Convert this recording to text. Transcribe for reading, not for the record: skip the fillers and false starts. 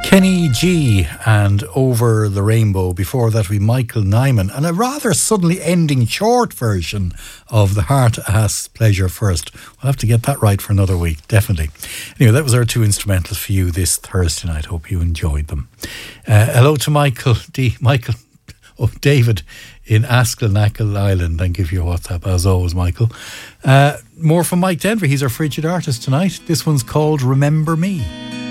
Kenny G and Over the Rainbow. Before that, we Michael Nyman and a rather suddenly ending short version of The Heart Asks Pleasure First. We'll have to get that right for another week, definitely. Anyway, that was our two instrumentals for you this Thursday night. Hope you enjoyed them. Hello to David in Asclenackle Island. Thank you for your WhatsApp, as always, Michael. More from Mike Denver. He's our frigid artist tonight. This one's called Remember Me.